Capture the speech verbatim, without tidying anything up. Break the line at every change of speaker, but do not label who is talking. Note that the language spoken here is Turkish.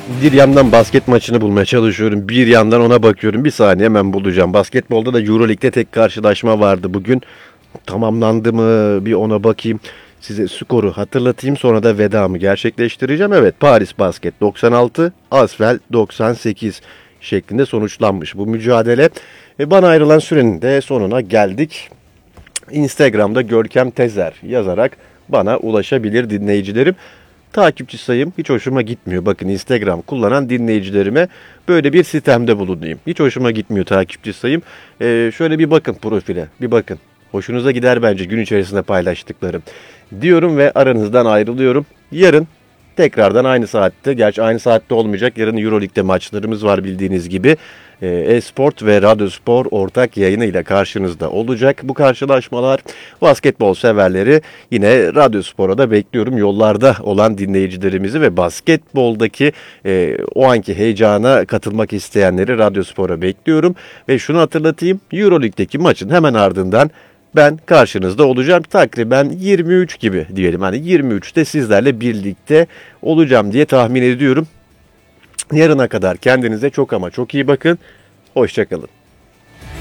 Bir yandan basket maçını bulmaya çalışıyorum. Bir yandan ona bakıyorum. Bir saniye hemen bulacağım. Basketbolda da Euroleague'de tek karşılaşma vardı bugün. Tamamlandı mı? Bir ona bakayım. Size skoru hatırlatayım, sonra da vedamı gerçekleştireceğim. Evet, Paris Basket doksan altı, Asvel doksan sekiz şeklinde sonuçlanmış bu mücadele. Ve bana ayrılan sürenin de sonuna geldik. Instagram'da Görkem Tezer yazarak bana ulaşabilir dinleyicilerim. Takipçi sayım hiç hoşuma gitmiyor. Bakın, Instagram kullanan dinleyicilerime böyle bir sistemde bulunayım. Hiç hoşuma gitmiyor takipçi sayım. Ee, şöyle bir bakın profile, bir bakın. Hoşunuza gider bence gün içerisinde paylaştıklarım. Diyorum ve aranızdan ayrılıyorum. Yarın tekrardan aynı saatte, gerçi aynı saatte olmayacak. Yarın Euroleague'de maçlarımız var bildiğiniz gibi. Ee, E-Sport ve Radyospor ortak yayınıyla karşınızda olacak. Bu karşılaşmalar basketbol severleri, yine Radyospor'a da bekliyorum. Yollarda olan dinleyicilerimizi ve basketboldaki e, o anki heyecana katılmak isteyenleri Radyospor'a bekliyorum. Ve şunu hatırlatayım, Euroleague'deki maçın hemen ardından ben karşınızda olacağım. Takriben yirmi üç gibi diyelim. Hani yirmi üçte sizlerle birlikte olacağım diye tahmin ediyorum. Yarına kadar kendinize çok ama çok iyi bakın. Hoşça kalın.